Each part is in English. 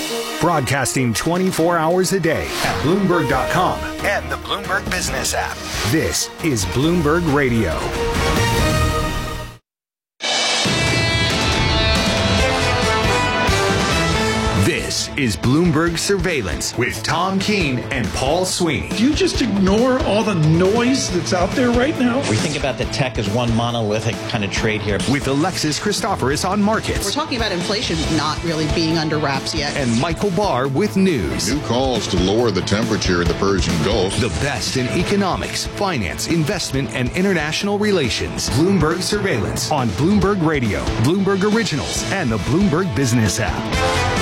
Broadcasting 24 hours a day at Bloomberg.com and the Bloomberg Business app. This is Bloomberg Radio. This is Bloomberg Surveillance with Tom Keene and Paul Sweeney. Do you just ignore all the noise that's out there right now? We think about the tech as one monolithic kind of trade here. With Alexis Christoforous on markets. We're talking about inflation not really being under wraps yet. And Michael Barr with news. New calls to lower the temperature in the Persian Gulf. The best in economics, finance, investment, and international relations. Bloomberg Surveillance on Bloomberg Radio, Bloomberg Originals, and the Bloomberg Business app.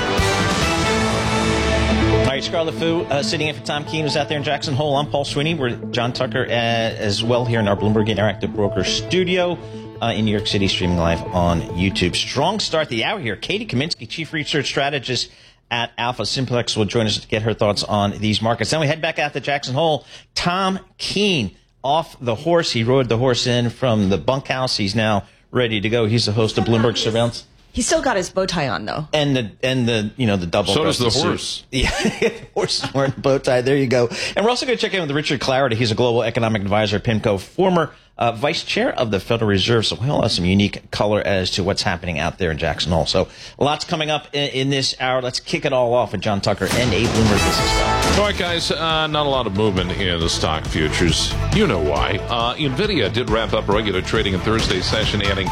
All right, Scarlet Fu sitting in for Tom Keene, who's out there in Jackson Hole. I'm Paul Sweeney. We're John Tucker as well here in our Bloomberg Interactive Broker studio in New York City, streaming live on YouTube. Strong start to the hour here. Katie Kaminsky, Chief Research Strategist at Alpha Simplex, will join us to get her thoughts on these markets. Then we head back out to Jackson Hole. Tom Keene off the horse. He rode the horse in from the bunkhouse. He's now ready to go. He's the host of Bloomberg Surveillance. He's still got his bow tie on, though. And the the double. So does the horse. Yeah, the horse is wearing a bow tie. There you go. And we're also going to check in with Richard Clarity. He's a global economic advisor at PIMCO, former vice chair of the Federal Reserve. So he'll have some unique color as to what's happening out there in Jackson Hole. So lots coming up in this hour. Let's kick it all off with John Tucker and a Bloomberg Business Guy. All right, guys, not a lot of movement in the stock futures. You know why. NVIDIA did wrap up regular trading in Thursday's session, adding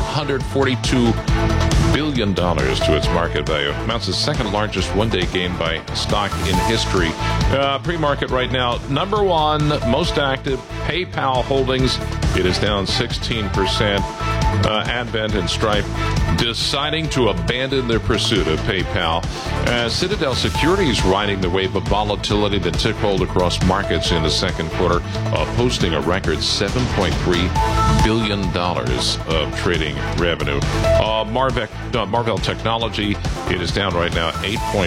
$442 billion to its market value. Amounts the second largest one-day gain by stock in history. Pre-market right now, number one, most active, PayPal Holdings. It is down 16%. Advent and Stripe deciding to abandon their pursuit of PayPal. Citadel Securities riding the wave of volatility that took hold across markets in the second quarter, posting a record $7.3 billion of trading revenue. Marvell Technology, it is down right now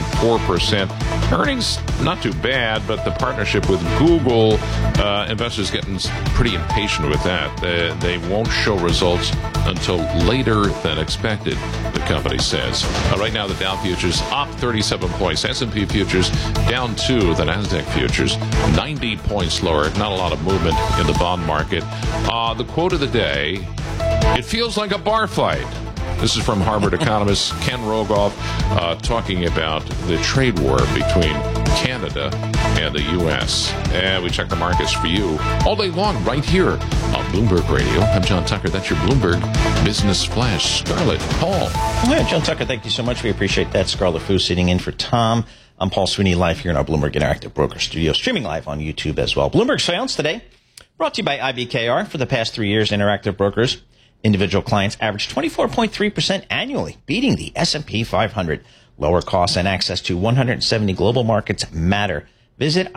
8.4%. Earnings, not too bad, but the partnership with Google, investors getting pretty impatient with that. They won't show results until later than expected, the company says. Right now, the Dow futures up 37 points. S&P futures down 2. The Nasdaq futures 90 points lower. Not a lot of movement in the bond market. The quote of the day, it feels like a bar fight. This is from Harvard economist Ken Rogoff talking about the trade war between Canada and the U.S. And we check the markets for you all day long right here on Bloomberg Radio. I'm John Tucker. That's your Bloomberg Business Flash. Scarlett, Paul. Yeah, John Tucker, thank you so much. We appreciate that. Scarlett Fu sitting in for Tom. I'm Paul Sweeney, live here in our Bloomberg Interactive Broker studio, streaming live on YouTube as well. Bloomberg Surveillance today, brought to you by IBKR. For the past 3 years, Interactive Brokers individual clients averaged 24.3% annually, beating the S&P 500. Lower costs and access to 170 global markets matter. Visit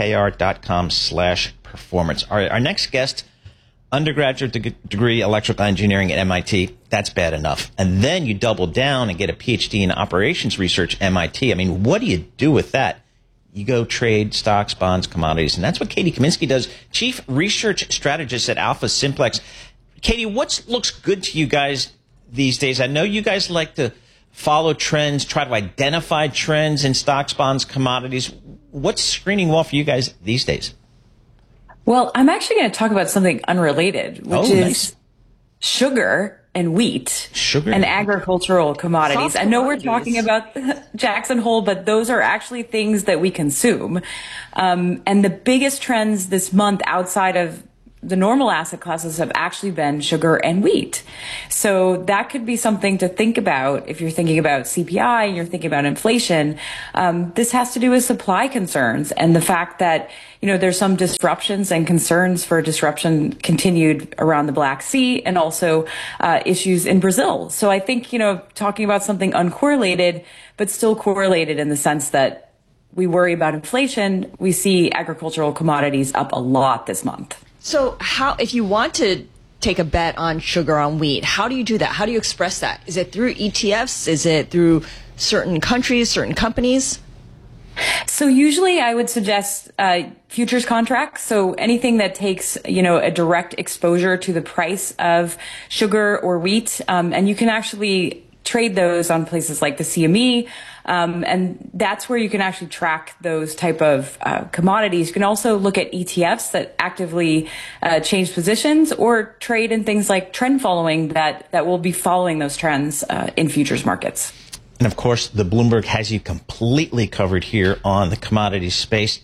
ibkr.com/performance. Our next guest, undergraduate degree electrical engineering at MIT. That's bad enough. And then you double down and get a PhD in operations research at MIT. I mean, what do you do with that? You go trade stocks, bonds, commodities. And that's what Katie Kaminsky does, Chief Research Strategist at Alpha Simplex. Katie, what looks good to you guys these days? I know you guys like to follow trends, try to identify trends in stocks, bonds, commodities. What's screening well for you guys these days? Well, I'm actually going to talk about something unrelated, which is sugar and wheat and agricultural commodities. I know we're talking about Jackson Hole, but those are actually things that we consume. And the biggest trends this month outside of the normal asset classes have actually been sugar and wheat. So that could be something to think about if you're thinking about CPI and you're thinking about inflation. This has to do with supply concerns and the fact that, there's some disruptions and concerns for disruption continued around the Black Sea and also issues in Brazil. So I think, talking about something uncorrelated, but still correlated in the sense that we worry about inflation, we see agricultural commodities up a lot this month. So if you want to take a bet on sugar, on wheat, how do you do that? How do you express that? Is it through ETFs? Is it through certain countries, certain companies? So usually I would suggest futures contracts. So anything that takes, a direct exposure to the price of sugar or wheat. And you can actually trade those on places like the CME. And that's where you can actually track those type of commodities. You can also look at ETFs that actively change positions, or trade in things like trend following that will be following those trends in futures markets. And of course, the Bloomberg has you completely covered here on the commodity space.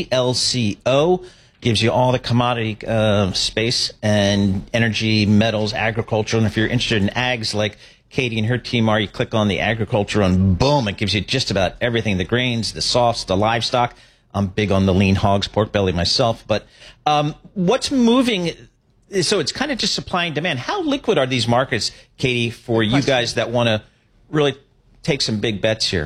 GLCO gives you all the commodity space and energy, metals, agriculture. And if you're interested in ags like Katie and her team are, you click on the agriculture and boom, it gives you just about everything, the grains, the softs, the livestock. I'm big on the lean hogs, pork belly myself. But what's moving? So it's kind of just supply and demand. How liquid are these markets, Katie, for you guys that want to really take some big bets here?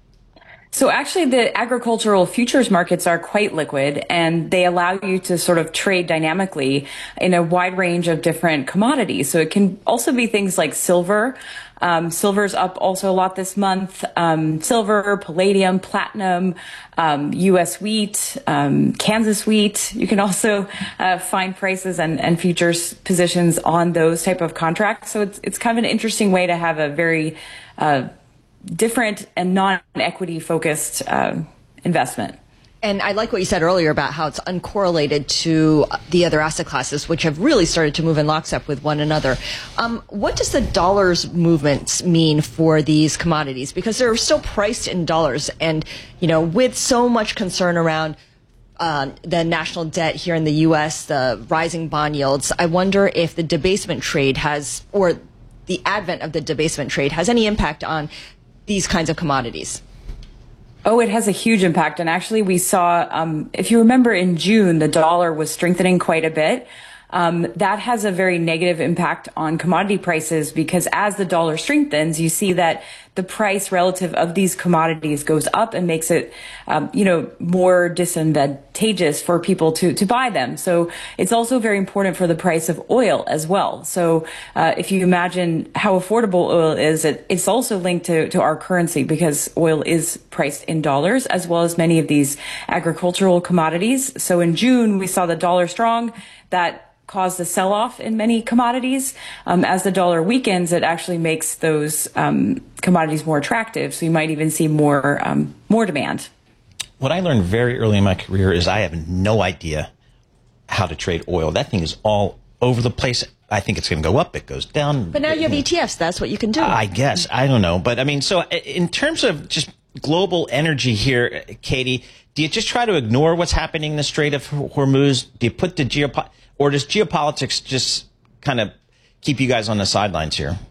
So actually, the agricultural futures markets are quite liquid, and they allow you to sort of trade dynamically in a wide range of different commodities. So it can also be things like silver. Silver's up also a lot this month. Silver, palladium, platinum, U.S. wheat, Kansas wheat. You can also find prices and futures positions on those type of contracts. So it's kind of an interesting way to have a very different and non-equity focused investment. And I like what you said earlier about how it's uncorrelated to the other asset classes, which have really started to move in lockstep with one another. What does the dollars movements mean for these commodities? Because they're still priced in dollars. And, you know, with so much concern around the national debt here in the U.S., the rising bond yields, I wonder if the debasement trade has, or the advent of the debasement trade has any impact on these kinds of commodities. Oh, it has a huge impact. And actually, we saw, if you remember in June, the dollar was strengthening quite a bit. That has a very negative impact on commodity prices, because as the dollar strengthens, you see that the price relative of these commodities goes up and makes it, more disadvantageous for people to buy them. So it's also very important for the price of oil as well. So if you imagine how affordable oil is, it's also linked to our currency, because oil is priced in dollars, as well as many of these agricultural commodities. So in June, we saw the dollar strong. That caused a sell-off in many commodities. As the dollar weakens, it actually makes those commodities more attractive. So you might even see more demand. What I learned very early in my career is I have no idea how to trade oil. That thing is all over the place. I think it's going to go up. It goes down. But now you have ETFs. That's what you can do. I guess. I don't know. But I mean, so in terms of just global energy here, Katie, do you just try to ignore what's happening in the Strait of Hormuz? Do you put the or does geopolitics just kind of keep you guys on the sidelines here?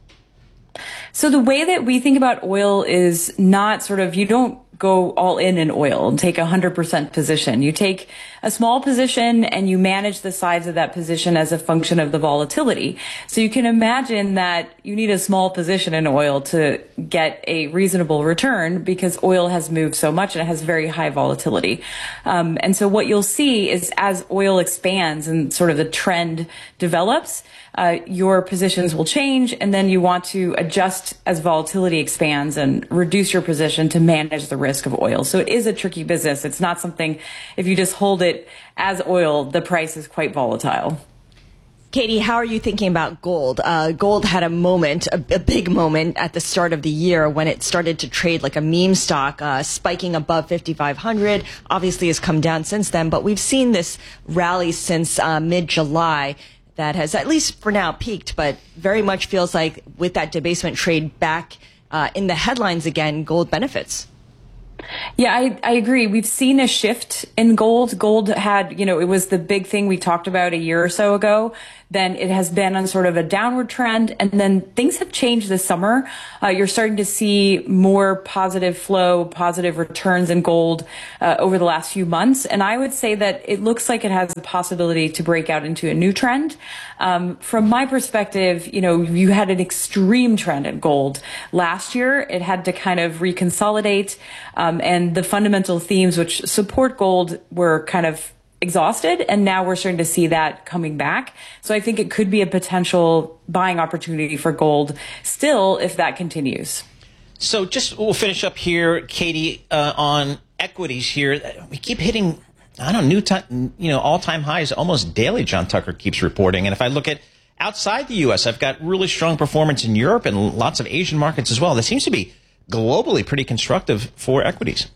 So the way that we think about oil is not sort of, you don't go all in oil and take 100% position. You take a small position and you manage the size of that position as a function of the volatility. So you can imagine that you need a small position in oil to get a reasonable return, because oil has moved so much and it has very high volatility. And so what you'll see is, as oil expands and sort of the trend develops, your positions will change, and then you want to adjust as volatility expands and reduce your position to manage the risk of oil. So it is a tricky business. It's not something, if you just hold it as oil, the price is quite volatile. Katie, how are you thinking about gold? Gold had a moment, a big moment at the start of the year when it started to trade like a meme stock, spiking above 5,500. Obviously has come down since then, but we've seen this rally since mid-July that has, at least for now, peaked, but very much feels like with that debasement trade back in the headlines again, gold benefits. Yeah, I agree. We've seen a shift in gold. Gold had, it was the big thing we talked about a year or so ago. Then it has been on sort of a downward trend. And then things have changed this summer. You're starting to see more positive flow, positive returns in gold over the last few months. And I would say that it looks like it has the possibility to break out into a new trend. From my perspective, you had an extreme trend in gold last year. It had to kind of reconsolidate. And the fundamental themes which support gold were kind of exhausted, and now we're starting to see that coming back. So I think it could be a potential buying opportunity for gold still if that continues. So we'll finish up here, Katie, on equities here. We keep hitting, all-time highs almost daily, John Tucker keeps reporting. And if I look at outside the U.S. I've got really strong performance in Europe and lots of Asian markets as well. That seems to be globally pretty constructive for equities.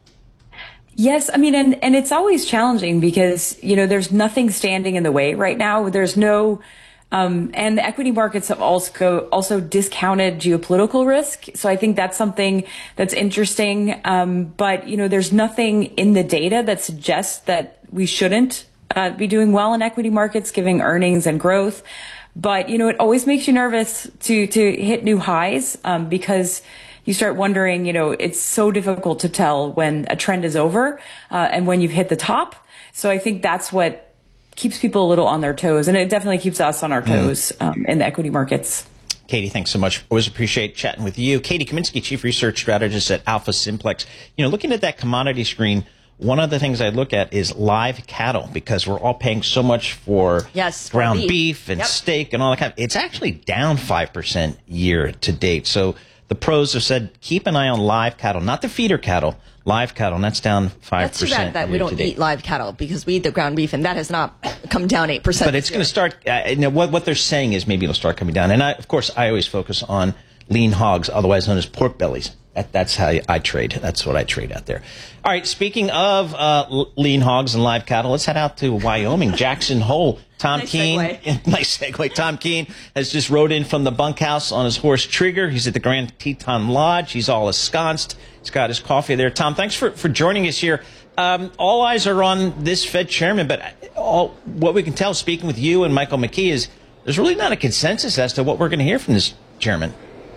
Yes, I mean, and it's always challenging because, there's nothing standing in the way right now. There's no, and the equity markets have also discounted geopolitical risk. So I think that's something that's interesting. But, there's nothing in the data that suggests that we shouldn't be doing well in equity markets, giving earnings and growth. But, it always makes you nervous to hit new highs, because you start wondering, it's so difficult to tell when a trend is over, and when you've hit the top. So I think that's what keeps people a little on their toes. And it definitely keeps us on our toes, in the equity markets. Katie, thanks so much. Always appreciate chatting with you. Katie Kaminsky, Chief Research Strategist at Alpha Simplex. Looking at that commodity screen, one of the things I look at is live cattle, because we're all paying so much for ground beef and steak and all that kind of. It's actually down 5% year to date. So the pros have said keep an eye on live cattle, not the feeder cattle, live cattle, and that's down 5%. That's too bad that we don't eat live cattle, because we eat the ground beef, and that has not come down 8%. But it's going to start. What they're saying is maybe it'll start coming down. And of course, I always focus on lean hogs, otherwise known as pork bellies. That's how I trade. That's what I trade out there. All right. Speaking of lean hogs and live cattle, let's head out to Wyoming. Jackson Hole. Tom Keene. Nice segue. Tom Keene has just rode in from the bunkhouse on his horse Trigger. He's at the Grand Teton Lodge. He's all ensconced. He's got his coffee there. Tom, thanks for joining us here. All eyes are on this Fed chairman, but what we can tell, speaking with you and Michael McKee, is there's really not a consensus as to what we're going to hear from this chairman.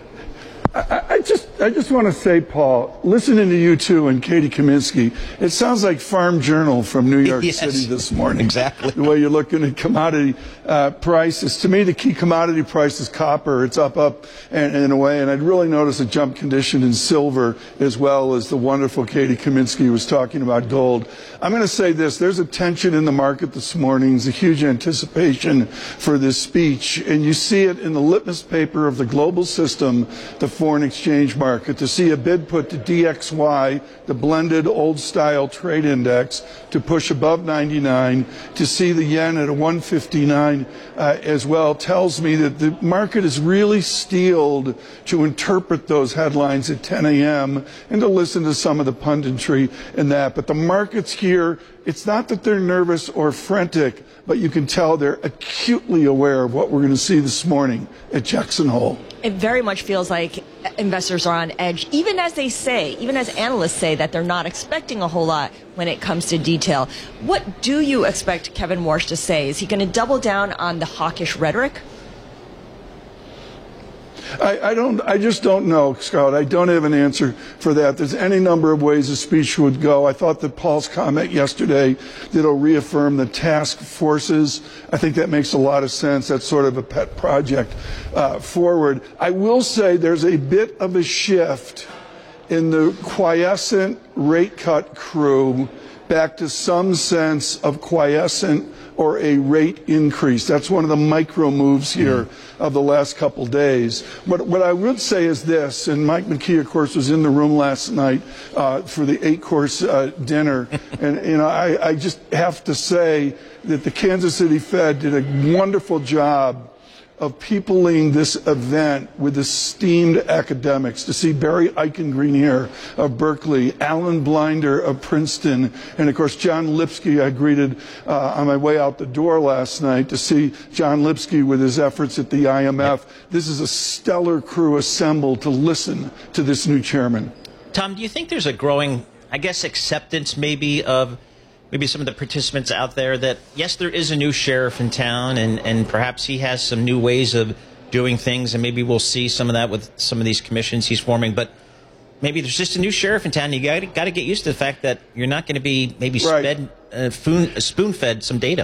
I just want to say, Paul, listening to you two and Katie Kaminsky, it sounds like Farm Journal from New York City this morning. Exactly. The way you're looking at commodity prices. To me, the key commodity price is copper. It's up, and in a way. And I'd really notice a jump condition in silver, as well as the wonderful Katie Kaminsky was talking about gold. I'm going to say this. There's a tension in the market this morning. There's a huge anticipation for this speech. And you see it in the litmus paper of the global system, the foreign exchange market, to see a bid put to DXY, the blended old-style trade index, to push above 99, to see the yen at a 159 as well, tells me that the market is really steeled to interpret those headlines at 10 a.m. and to listen to some of the punditry in that. But the market's here. It's not that they're nervous or frantic, but you can tell they're acutely aware of what we're going to see this morning at Jackson Hole. It very much feels like investors are on edge, even as analysts say that they're not expecting a whole lot when it comes to detail. What do you expect Kevin Warsh to say? Is he going to double down on the hawkish rhetoric? I just don't know, Scott. I don't have an answer for that. There's any number of ways a speech would go. I thought that Paul's comment yesterday that it'll reaffirm the task forces. I think that makes a lot of sense. That's sort of a pet project forward. I will say there's a bit of a shift in the quiescent rate cut crew back to some sense of quiescent or a rate increase. That's one of the micro moves here of the last couple days. What I would say is this, and Mike McKee, of course, was in the room last night for the 8-course dinner, and I just have to say that the Kansas City Fed did a wonderful job of peopling this event with esteemed academics. To see Barry Eichengreen here of Berkeley, Alan Blinder of Princeton, and of course John Lipsky I greeted on my way out the door last night, to see John Lipsky with his efforts at the IMF. This is a stellar crew assembled to listen to this new chairman. Tom, do you think there's a growing, acceptance maybe of some of the participants out there that, yes, there is a new sheriff in town, and perhaps he has some new ways of doing things, and maybe we'll see some of that with some of these commissions he's forming, but maybe there's just a new sheriff in town. You got to get used to the fact that you're not going to be maybe spoon-fed some data.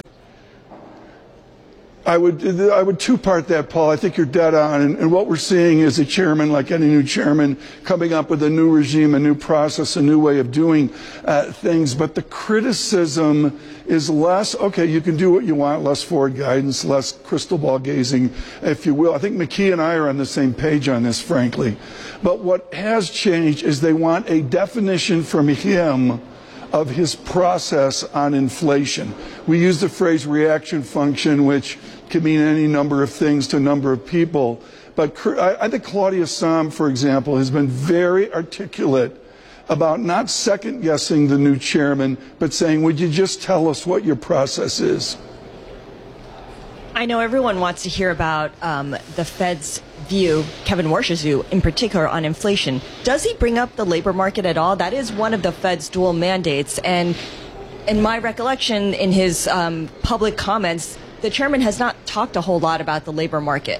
I would two-part that, Paul. I think you're dead on. And what we're seeing is a chairman, like any new chairman, coming up with a new regime, a new process, a new way of doing things. But the criticism is less, okay, you can do what you want, less forward guidance, less crystal ball gazing, if you will. I think McKee and I are on the same page on this, frankly. But what has changed is they want a definition from him of his process on inflation. We use the phrase reaction function, which can mean any number of things to a number of people. But I think Claudia Sahm, for example, has been very articulate about not second-guessing the new chairman, but saying, would you just tell us what your process is? I know everyone wants to hear about the Fed's view, Kevin Warsh's view in particular, on inflation. Does he bring up the labor market at all? That is one of the Fed's dual mandates. And in my recollection, in his public comments, the chairman has not talked a whole lot about the labor market.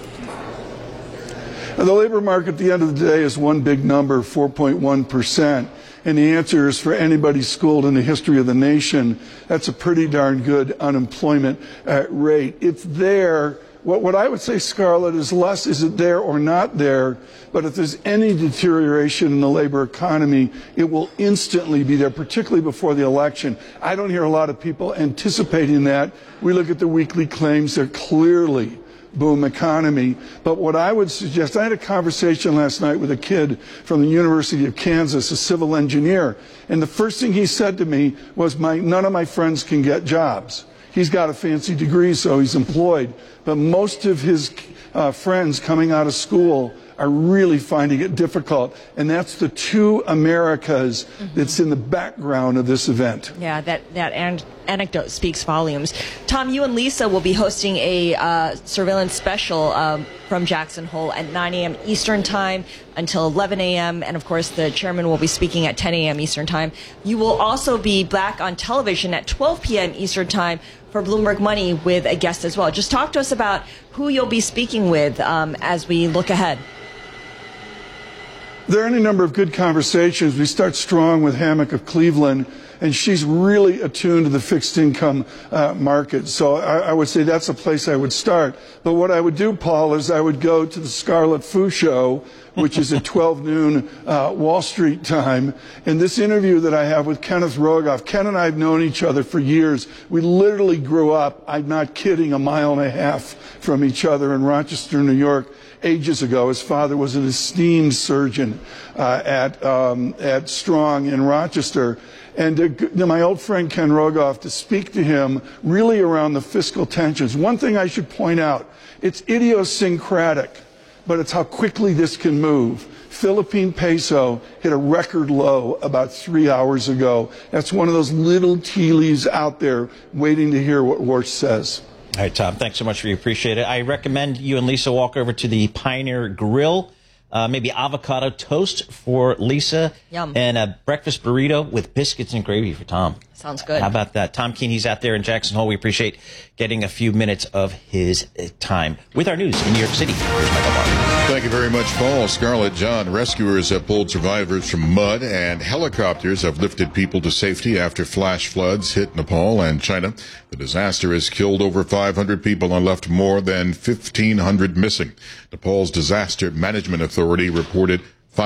The labor market at the end of the day is one big number, 4.1%. And the answer is, for anybody schooled in the history of the nation, that's a pretty darn good unemployment rate. It's there. What I would say, Scarlett, is less is it there or not there, but if there's any deterioration in the labor economy, it will instantly be there, particularly before the election. I don't hear a lot of people anticipating that. We look at the weekly claims, they're clearly boom economy. But what I would suggest, I had a conversation last night with a kid from the University of Kansas, a civil engineer, and the first thing he said to me was, none of my friends can get jobs. He's got a fancy degree, so he's employed, but most of his friends coming out of school are really finding it difficult. And that's the two Americas that's in the background of this event. Yeah, that anecdote speaks volumes. Tom, you and Lisa will be hosting a surveillance special from Jackson Hole at 9 a.m. Eastern Time until 11 a.m. And, of course, the chairman will be speaking at 10 a.m. Eastern Time. You will also be back on television at 12 p.m. Eastern Time for Bloomberg Money with a guest as well. Just talk to us about who you'll be speaking with as we look ahead. There are any number of good conversations. We start strong with Hammock of Cleveland, and she's really attuned to the fixed income market. So I would say that's a place I would start. But what I would do, Paul, is I would go to the Scarlet Fu show, which is at 12 noon Wall Street time. And this interview that I have with Kenneth Rogoff, Ken and I have known each other for years. We literally grew up, I'm not kidding, 1.5 miles from each other in Rochester, New York, ages ago. His father was an esteemed surgeon at Strong in Rochester. And my old friend Ken Rogoff, to speak to him really around the fiscal tensions. One thing I should point out, it's idiosyncratic, but it's how quickly this can move. Philippine peso hit a record low about 3 hours ago. That's one of those little tea leaves out there waiting to hear what Warsh says. All right, Tom, thanks so much. We appreciate it. I recommend you and Lisa walk over to the Pioneer Grill. Maybe avocado toast for Lisa. Yum. And a breakfast burrito with biscuits and gravy for Tom. Sounds good. How about that? Tom Keene, he's out there in Jackson Hole. We appreciate getting a few minutes of his time. With our news in New York City, here's Michael Barr. Thank you very much, Paul. Scarlett John, rescuers have pulled survivors from mud, and helicopters have lifted people to safety after flash floods hit Nepal and China. The disaster has killed over 500 people and left more than 1,500 missing. Nepal's Disaster Management Authority reported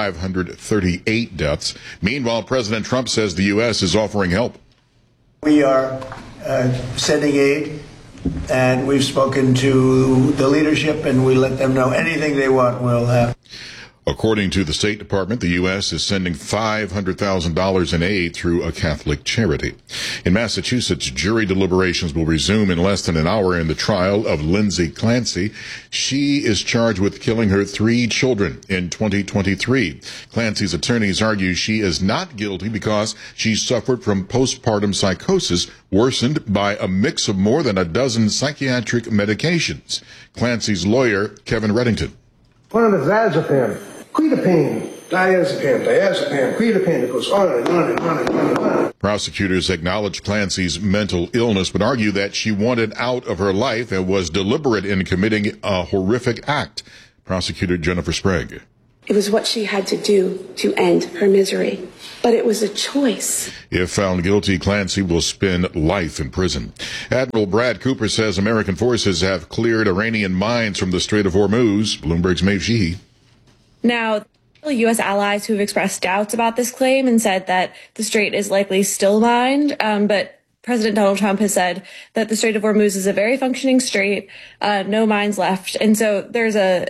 538 deaths. Meanwhile, President Trump says the U.S. is offering help. We are sending aid, and we've spoken to the leadership, and we let them know anything they want, we'll have. According to the State Department, the U.S. is sending $500,000 in aid through a Catholic charity. In Massachusetts, jury deliberations will resume in less than an hour in the trial of Lindsay Clancy. She is charged with killing her 3 children in 2023. Clancy's attorneys argue she is not guilty because she suffered from postpartum psychosis worsened by a mix of more than a dozen psychiatric medications. Clancy's lawyer, Kevin Reddington. One of the diazepam, quetiapine, diazepam, quetiapine. It goes on and on and on and on and on. Prosecutors acknowledge Clancy's mental illness, but argue that she wanted out of her life and was deliberate in committing a horrific act. Prosecutor Jennifer Sprague. It was what she had to do to end her misery, but it was a choice. If found guilty, Clancy will spend life in prison. Admiral Brad Cooper says American forces have cleared Iranian mines from the Strait of Hormuz. Bloomberg's Maeve Sheehy. Now, U.S. allies who have expressed doubts about this claim and said that the strait is likely still mined, but President Donald Trump has said that the Strait of Hormuz is a very functioning strait, no mines left. And so there's a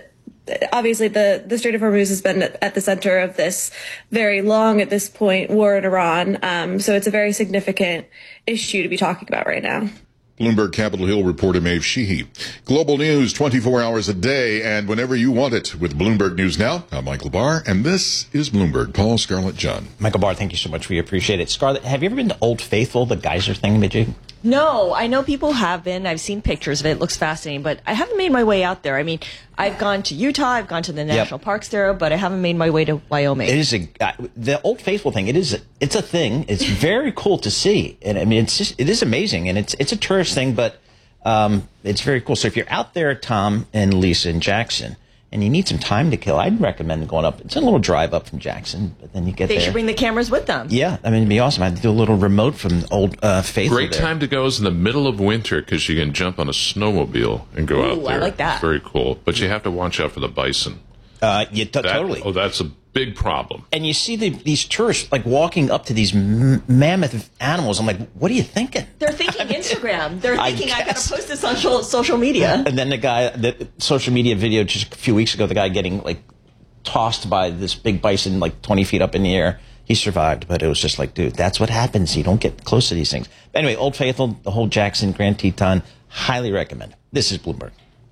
obviously the Strait of Hormuz has been at the center of this very long, at this point, war in Iran. So it's a very significant issue to be talking about right now. Bloomberg Capitol Hill reporter Maeve Sheehy. Global news 24 hours a day and whenever you want it with Bloomberg News Now. I'm Michael Barr, and this is Bloomberg. Paul, Scarlett, John. Michael Barr, thank you so much. We appreciate it. Scarlett, have you ever been to Old Faithful, the geyser thing, Majid? No, I know people have been. I've seen pictures of it. It looks fascinating, but I haven't made my way out there. I mean, I've gone to Utah, I've gone to the national parks there, but I haven't made my way to Wyoming. It is the Old Faithful thing. It's a thing. It's very cool to see, and I mean, it is amazing, and it's a tourist thing, but it's very cool. So if you're out there, Tom and Lisa and Jackson, and you need some time to kill, I'd recommend going up. It's a little drive up from Jackson, but then you get there. They should bring the cameras with them. Yeah, I mean, it'd be awesome. I'd do a little remote from Old Faithful. Great time to go is in the middle of winter because you can jump on a snowmobile and go out there. I like that. It's very cool. But you have to watch out for the bison. Totally. Oh, that's a big problem. And you see these tourists like walking up to these mammoth animals. I'm like, what are you thinking? They're thinking Instagram. They're thinking I got to post this on social media. And then the social media video just a few weeks ago, the guy getting like tossed by this big bison like 20 feet up in the air. He survived, but it was just like, dude, that's what happens. You don't get close to these things. But anyway, Old Faithful, the whole Jackson, Grand Teton, highly recommend. This is Bloomberg.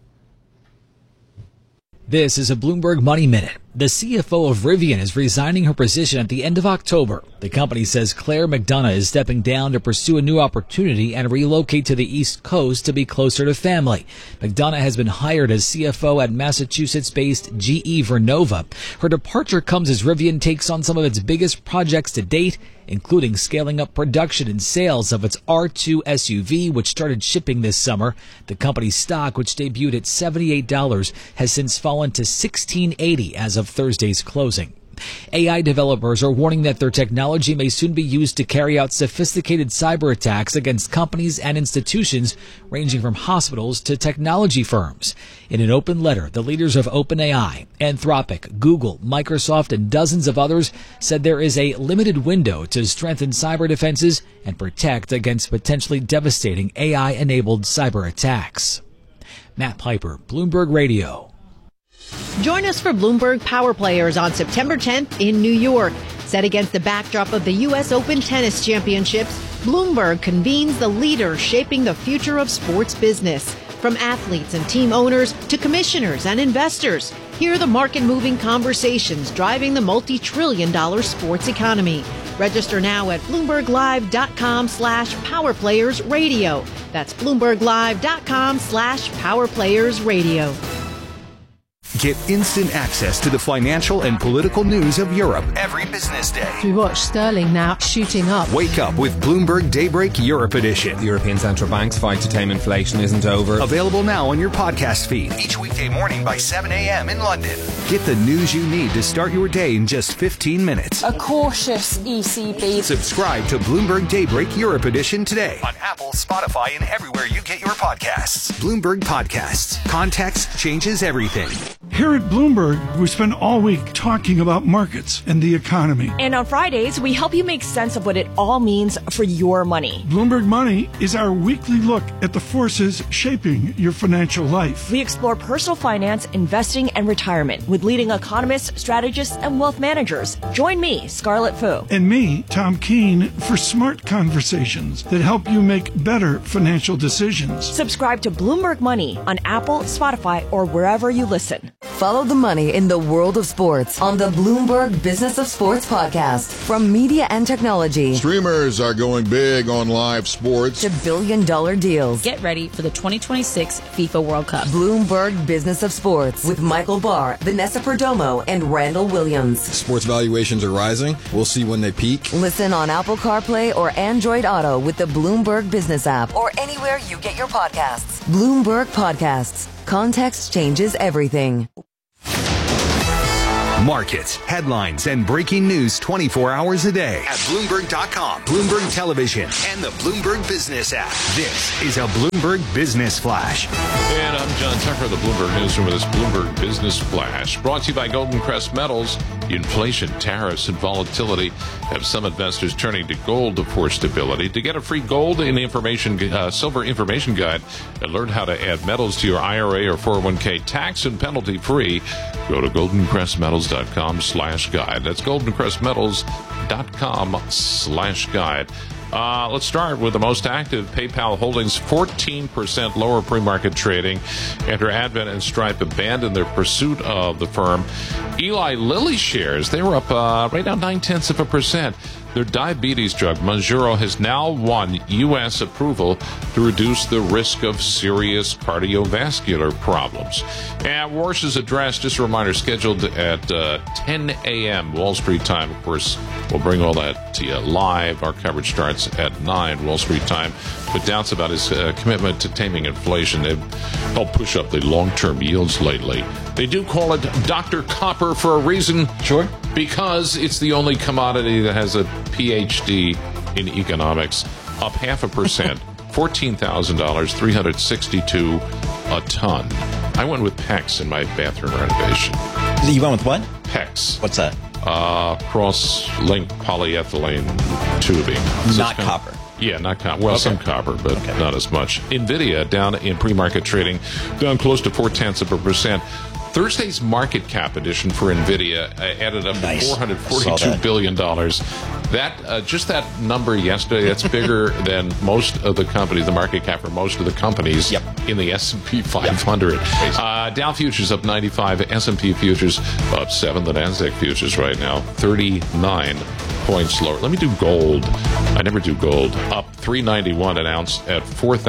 This is a Bloomberg Money Minute. The CFO of Rivian is resigning her position at the end of October. The company says Claire McDonough is stepping down to pursue a new opportunity and relocate to the East Coast to be closer to family. McDonough has been hired as CFO at Massachusetts-based GE Vernova. Her departure comes as Rivian takes on some of its biggest projects to date, including scaling up production and sales of its R2 SUV, which started shipping this summer. The company's stock, which debuted at $78, has since fallen to $16.80 as of Thursday's closing. AI developers are warning that their technology may soon be used to carry out sophisticated cyber attacks against companies and institutions ranging from hospitals to technology firms. In an open letter, the leaders of OpenAI, Anthropic, Google, Microsoft, and dozens of others said there is a limited window to strengthen cyber defenses and protect against potentially devastating AI-enabled cyber attacks. Matt Piper, Bloomberg Radio. Join us for Bloomberg Power Players on September 10th in New York. Set against the backdrop of the U.S. Open Tennis Championships, Bloomberg convenes the leaders shaping the future of sports business. From athletes and team owners to commissioners and investors, hear the market-moving conversations driving the multi-trillion-dollar sports economy. Register now at BloombergLive.com/PowerPlayersRadio. That's BloombergLive.com/PowerPlayersRadio. Get instant access to the financial and political news of Europe every business day. We watch sterling now shooting up. Wake up with Bloomberg Daybreak Europe Edition. The European Central Bank's fight to tame inflation isn't over. Available now on your podcast feed each weekday morning by 7 a.m. in London. Get the news you need to start your day in just 15 minutes. A cautious ECB. Subscribe to Bloomberg Daybreak Europe Edition today on Apple, Spotify, and everywhere you get your podcasts. Bloomberg Podcasts. Context changes everything. Here at Bloomberg, we spend all week talking about markets and the economy. And on Fridays, we help you make sense of what it all means for your money. Bloomberg Money is our weekly look at the forces shaping your financial life. We explore personal finance, investing, and retirement with leading economists, strategists, and wealth managers. Join me, Scarlett Fu. And me, Tom Keene, for smart conversations that help you make better financial decisions. Subscribe to Bloomberg Money on Apple, Spotify, or wherever you listen. Follow the money in the world of sports on the Bloomberg Business of Sports podcast. From media and technology, streamers are going big on live sports, to billion-dollar deals. Get ready for the 2026 FIFA World Cup. Bloomberg Business of Sports with Michael Barr, Vanessa Perdomo, and Randall Williams. Sports valuations are rising. We'll see when they peak. Listen on Apple CarPlay or Android Auto with the Bloomberg Business app or anywhere you get your podcasts. Bloomberg Podcasts. Context changes everything. Markets, headlines, and breaking news 24 hours a day at Bloomberg.com, Bloomberg Television, and the Bloomberg Business app. This is a Bloomberg Business Flash. And I'm John Tucker, the Bloomberg Newsroom, with this Bloomberg Business Flash. Brought to you by Golden Crest Metals. Inflation, tariffs, and volatility have some investors turning to gold for stability. To get a free gold and silver information guide and learn how to add metals to your IRA or 401k tax and penalty free, go to goldencrestmetals.com/guide. That's goldencrestmetals.com/guide. Let's start with the most active. PayPal Holdings 14% lower pre-market trading after Advent and Stripe abandoned their pursuit of the firm. Eli Lilly shares, they were up right now 0.9%. Their diabetes drug, Mounjaro, has now won U.S. approval to reduce the risk of serious cardiovascular problems. And Warsh's address, just a reminder, scheduled at 10 a.m. Wall Street time. Of course, we'll bring all that to you live. Our coverage starts at 9 Wall Street time. But doubts about his commitment to taming inflation. They've helped push up the long-term yields lately. They do call it Dr. Copper for a reason. Sure. Because it's the only commodity that has a PhD in economics. Up 0.5%, $14,000, $362 a ton. I went with PEX in my bathroom renovation. You went with what? PEX. What's that? Cross-linked polyethylene tubing. Not copper. Yeah, not copper. Well, some copper, but not as much. NVIDIA down in pre-market trading, down close to 0.4%. Thursday's market cap edition for NVIDIA added up to $442 billion. That just that number yesterday, that's bigger than most of the companies, the market cap for most of the companies in the S&P 500. Dow futures up 95, S&P futures up 7, the NASDAQ futures right now 39 points lower. Let me do gold. I never do gold. Up $3.91 an ounce at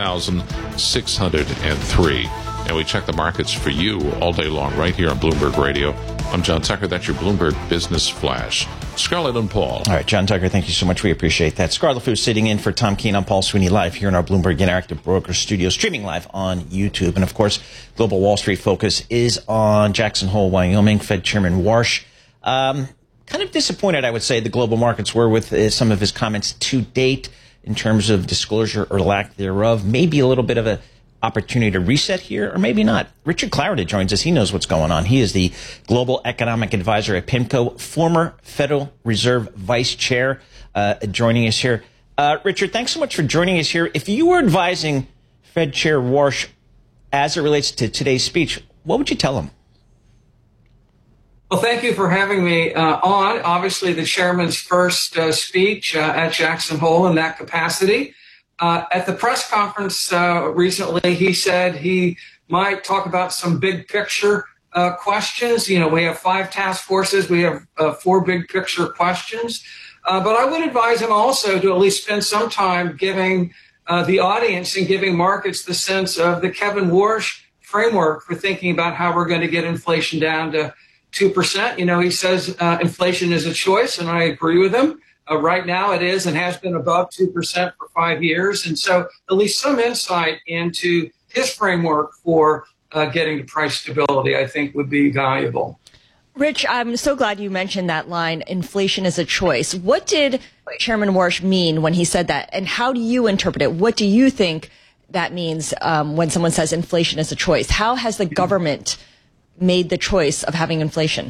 4,603. And we check the markets for you all day long right here on Bloomberg Radio. I'm John Tucker. That's your Bloomberg Business Flash. Scarlett and Paul. All right, John Tucker, thank you so much. We appreciate that. Scarlett Fu sitting in for Tom Keene. I'm Paul Sweeney live here in our Bloomberg Interactive Brokers studio, streaming live on YouTube. And, of course, Global Wall Street focus is on Jackson Hole, Wyoming. Fed Chairman Warsh. Kind of disappointed, I would say, the global markets were with some of his comments to date in terms of disclosure or lack thereof. Maybe a little bit of a opportunity to reset here, or maybe not. Richard Clarida joins us. He knows what's going on. He is the Global Economic Advisor at PIMCO, former Federal Reserve Vice Chair, joining us here. Richard, thanks so much for joining us here. If you were advising Fed Chair Warsh as it relates to today's speech, what would you tell him? Well, thank you for having me on. Obviously, the chairman's first speech at Jackson Hole in that capacity. At the press conference recently, he said he might talk about some big picture questions. You know, we have 5 task forces. We have 4 big picture questions. But I would advise him also to at least spend some time giving the audience and giving markets the sense of the Kevin Warsh framework for thinking about how we're going to get inflation down to 2%. You know, he says inflation is a choice, and I agree with him. Right now it is and has been above 2% for 5 years. And so at least some insight into his framework for getting to price stability, I think, would be valuable. Rich, I'm so glad you mentioned that line, inflation is a choice. What did Chairman Warsh mean when he said that? And how do you interpret it? What do you think that means when someone says inflation is a choice? How has the government made the choice of having inflation?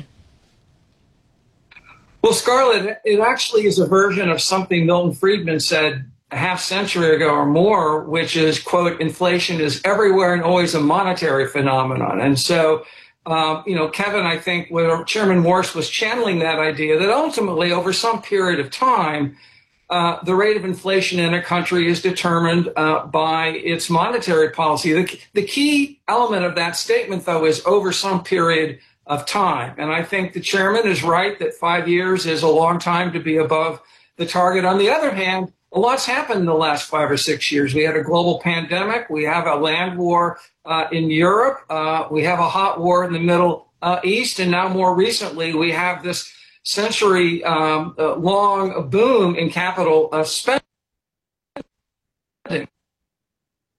Well, Scarlett, it actually is a version of something Milton Friedman said a half century ago or more, which is, quote, inflation is everywhere and always a monetary phenomenon. And so, Kevin, I think Chairman Warsh was channeling that idea that ultimately over some period of time, the rate of inflation in a country is determined by its monetary policy. The key element of that statement, though, is over some period of time. And I think the chairman is right that 5 years is a long time to be above the target. On the other hand, a lot's happened in the last 5 or 6 years. We had a global pandemic. We have a land war in Europe. We have a hot war in the Middle East. And now more recently, we have this century-long boom in capital spending.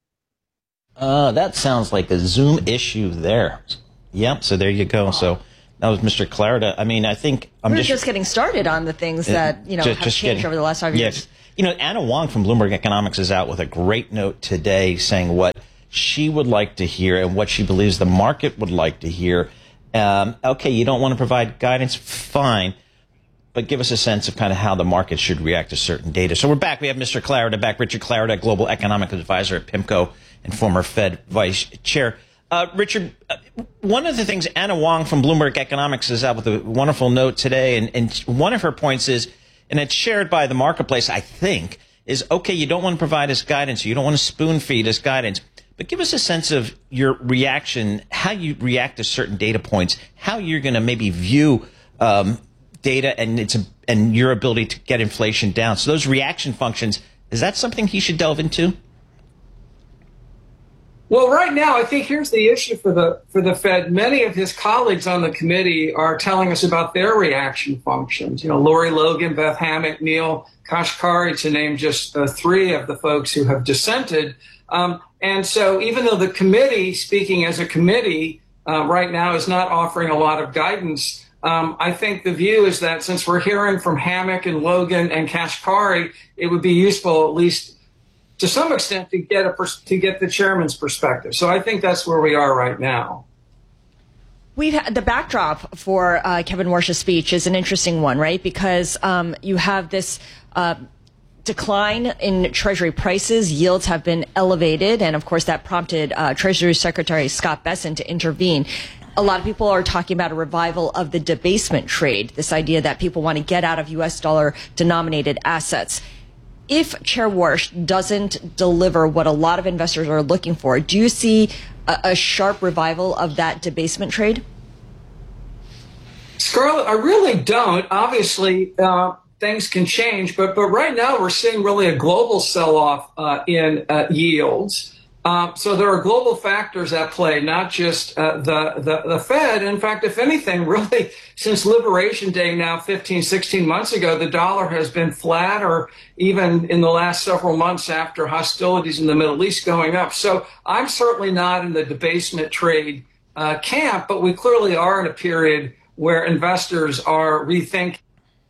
That sounds like a Zoom issue there. Yep, so there you go. So That was Mr. Clarida. I mean, I think we're just getting started on the things that have changed over the last 5 years. Anna Wong from Bloomberg Economics is out with a great note today saying what she would like to hear and what she believes the market would like to hear. Okay, you don't want to provide guidance, fine, but give us a sense of kind of how the market should react to certain data. So we're back. We have Mr. Clarida back, Richard Clarida, Global Economic Advisor at PIMCO and former Fed Vice Chair. Richard, one of the things Anna Wong from Bloomberg Economics is out with a wonderful note today, and one of her points is, and it's shared by the marketplace, I think, is, okay, you don't want to provide us guidance, you don't want to spoon feed us guidance, but give us a sense of your reaction, how you react to certain data points, how you're going to maybe view data and your ability to get inflation down. So those reaction functions, is that something he should delve into? Well, right now, I think here's the issue for the Fed. Many of his colleagues on the committee are telling us about their reaction functions. Lori Logan, Beth Hammack, Neil Kashkari, to name just three of the folks who have dissented. And so even though the committee, speaking as a committee right now, is not offering a lot of guidance, I think the view is that since we're hearing from Hammack and Logan and Kashkari, it would be useful, at least to some extent, to get the chairman's perspective. So I think that's where we are right now. We've had the backdrop for Kevin Warsh's speech is an interesting one, right? Because you have this decline in Treasury prices. Yields have been elevated. And of course, that prompted Treasury Secretary Scott Bessent to intervene. A lot of people are talking about a revival of the debasement trade, this idea that people want to get out of U.S. dollar denominated assets. If Chair Warsh doesn't deliver what a lot of investors are looking for, do you see a sharp revival of that debasement trade? Scarlett, I really don't. Obviously, things can change, but right now we're seeing really a global sell-off in yields. So there are global factors at play, not just the Fed. In fact, if anything, really, since Liberation Day now 15, 16 months ago, the dollar has been flat, or even in the last several months after hostilities in the Middle East going up. So I'm certainly not in the debasement trade camp, but we clearly are in a period where investors are rethinking.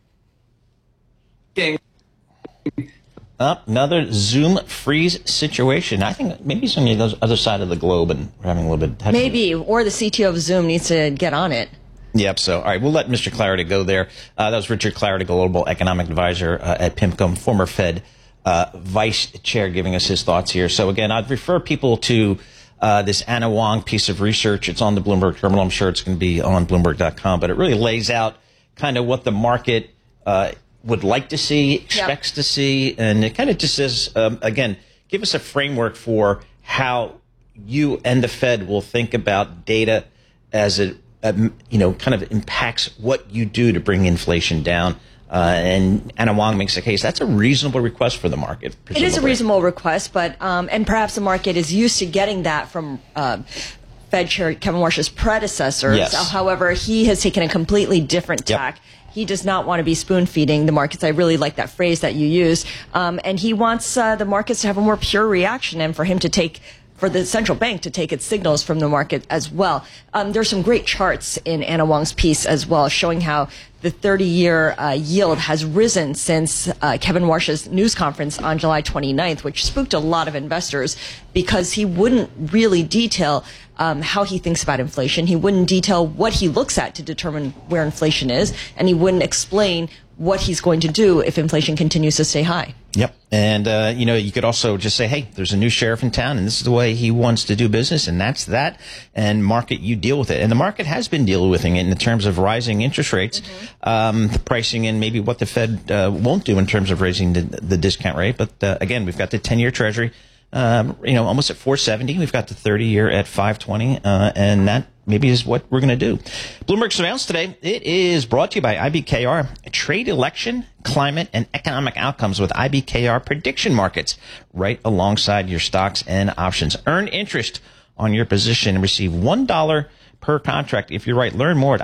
Another Zoom freeze situation. I think maybe it's on the other side of the globe and we're having a little bit of technical. Maybe, or the CTO of Zoom needs to get on it. Yep, so, all right, we'll let Mr. Clarida go there. That was Richard Clarida, Global Economic Advisor at PIMCO, former Fed Vice Chair, giving us his thoughts here. So, again, I'd refer people to this Anna Wong piece of research. It's on the Bloomberg terminal. I'm sure it's going to be on Bloomberg.com, but it really lays out kind of what the market would like to see, expects to see, and it kind of just says, again, give us a framework for how you and the Fed will think about data as it, kind of impacts what you do to bring inflation down. And Anna Wong makes a case that's a reasonable request for the market. Presumably. It is a reasonable request, but and perhaps the market is used to getting that from Fed Chair Kevin Warsh's predecessors. Yes. However, he has taken a completely different tack. He does not want to be spoon-feeding the markets. I really like that phrase that you used. And he wants the markets to have a more pure reaction and for the central bank to take its signals from the market as well. There's some great charts in Anna Wong's piece as well, showing how the 30-year yield has risen since Kevin Warsh's news conference on July 29th, which spooked a lot of investors because he wouldn't really detail how he thinks about inflation. He wouldn't detail what he looks at to determine where inflation is, and he wouldn't explain what he's going to do if inflation continues to stay high. Yep. And, you could also just say, hey, there's a new sheriff in town, and this is the way he wants to do business, and that's that. And market, you deal with it. And the market has been dealing with it in terms of rising interest rates, the pricing in maybe what the Fed won't do in terms of raising the discount rate. But, again, we've got the 10-year Treasury, almost at 470. We've got the 30-year at 520, and that maybe is what we're going to do. Bloomberg Surveillance today, it is brought to you by IBKR, trade, election, climate, and economic outcomes with IBKR prediction markets right alongside your stocks and options. Earn interest on your position and receive $1 per contract if you're right. Learn more at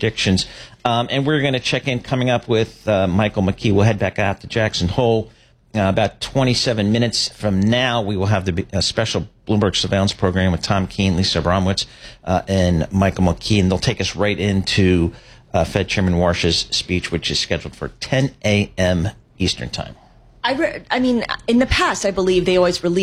ibkr.com/predictions. And we're going to check in coming up with Michael McKee. We'll head back out to Jackson Hole about 27 minutes from now, we will have a special Bloomberg surveillance program with Tom Keene, Lisa Abramowitz, and Michael McKean. They'll take us right into Fed Chairman Warsh's speech, which is scheduled for 10 a.m. Eastern Time. I mean, in the past, I believe they always release